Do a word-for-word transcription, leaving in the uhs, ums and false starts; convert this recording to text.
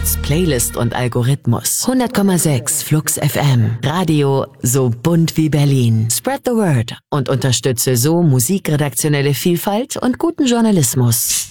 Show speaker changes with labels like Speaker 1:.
Speaker 1: Charts, Playlist und Algorithmus. hundert Komma sechs Flux F M. Radio so bunt wie Berlin. Spread the word und unterstütze so musikredaktionelle Vielfalt und guten Journalismus.